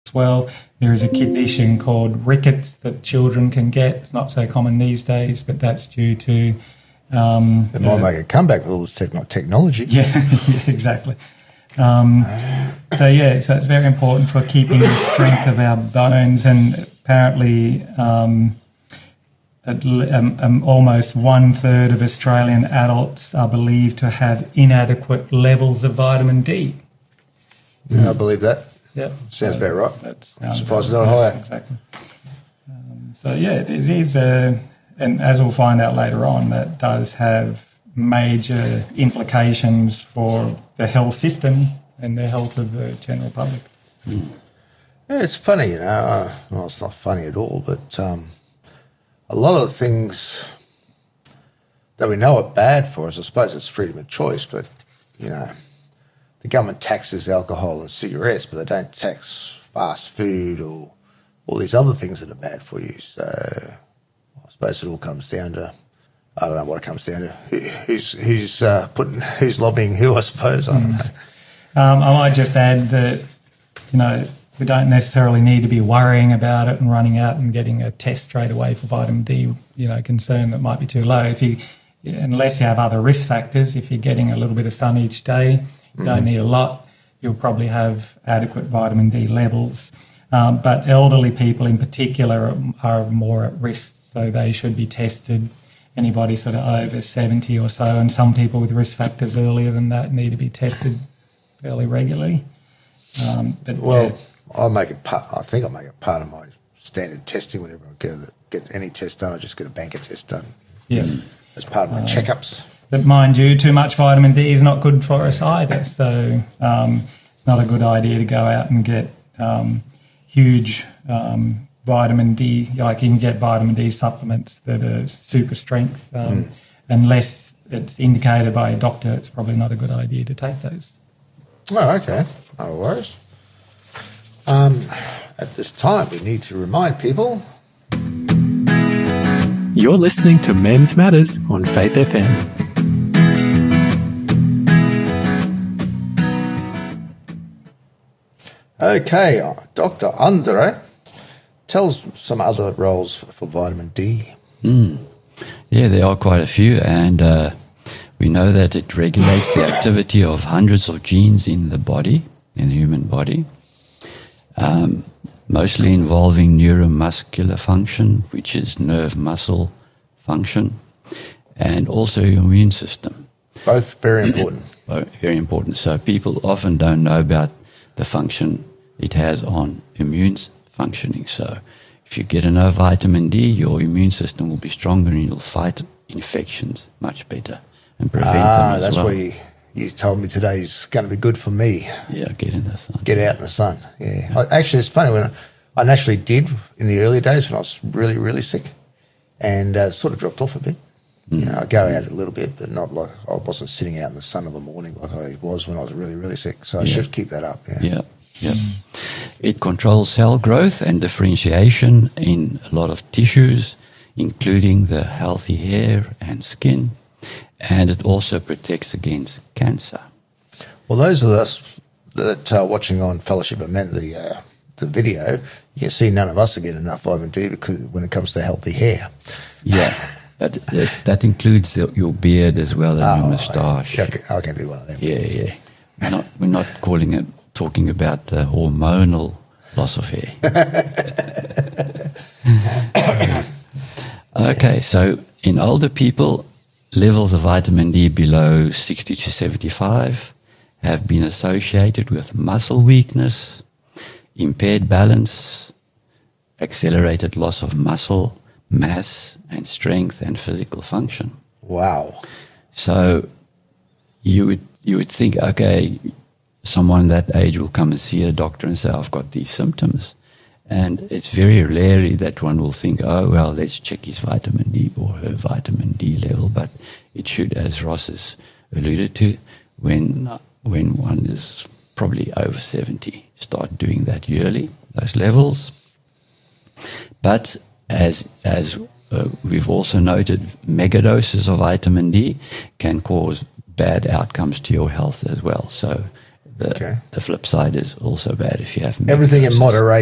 as well. There is a condition called rickets that children can get. It's not so common these days, but that's due to... it might make a comeback with all this technology. Yeah, exactly. So it's very important for keeping the strength of our bones, and apparently almost 1/3 of Australian adults are believed to have inadequate levels of vitamin D. Yeah, I believe that. Yeah, sounds about right. That's surprised not higher. Exactly. It is and as we'll find out later on, that does have major implications for the health system and the health of the general public. Yeah, it's funny, well, it's not funny at all, but a lot of things that we know are bad for us, I suppose it's freedom of choice, but, the government taxes alcohol and cigarettes, but they don't tax fast food or all these other things that are bad for you. So I suppose it all comes down to, I don't know what it comes down to. Who's lobbying who, I suppose. I don't know. I might just add that, we don't necessarily need to be worrying about it and running out and getting a test straight away for vitamin D, concern that might be too low. Unless you have other risk factors, if you're getting a little bit of sun each day, you don't need a lot, you'll probably have adequate vitamin D levels. But elderly people in particular are more at risk, so they should be tested. Anybody sort of over 70 or so, and some people with risk factors earlier than that need to be tested fairly regularly. I make it part of my standard testing whenever I get any test done. I just get a banker test done. Yeah, as part of my checkups. But mind you, too much vitamin D is not good for us either. So it's not a good idea to go out and get huge vitamin D. Like you can get vitamin D supplements that are super strength. Unless it's indicated by a doctor, it's probably not a good idea to take those. Oh, okay. No worries. At this time, we need to remind people. You're listening to Men's Matters on Faith FM. Okay, Dr. Andre, tell us some other roles for vitamin D. Yeah, there are quite a few, and we know that it regulates the activity of hundreds of genes in the body, in the human body, mostly involving neuromuscular function, which is nerve-muscle function, and also your immune system. Both very important. Very important. So people often don't know about the function it has on immune functioning. So if you get enough vitamin D, your immune system will be stronger and you'll fight infections much better and prevent them as that's well. why you told me today is going to be good for me. Yeah, get in the sun. Get out in the sun, yeah. Actually, it's funny, when I naturally did in the early days when I was really, really sick, and sort of dropped off a bit. I go out a little bit, but not like I wasn't sitting out in the sun of a morning like I was when I was really, really sick. So I should keep that up. Yeah. It controls cell growth and differentiation in a lot of tissues, including the healthy hair and skin, and it also protects against cancer. Well, those of us that are watching on Fellowship of Men, the video, you see none of us are getting enough vitamin D because when it comes to healthy hair. Yeah. But that includes your beard as well as your moustache. I can do one of them. Yeah. We're not talking about the hormonal loss of hair. Okay, so in older people, levels of vitamin D below 60 to 75 have been associated with muscle weakness, impaired balance, accelerated loss of muscle mass and strength and physical function. Wow. So you would think, okay, someone that age will come and see a doctor and say, I've got these symptoms. And it's very rarely that one will think, oh, well, let's check his vitamin D or her vitamin D level. But it should, as Ross has alluded to, when one is probably over 70, start doing that yearly, those levels. But as we've also noted, megadoses of vitamin D can cause bad outcomes to your health as well. So The flip side is also bad if you have Everything in megadosis. moderation.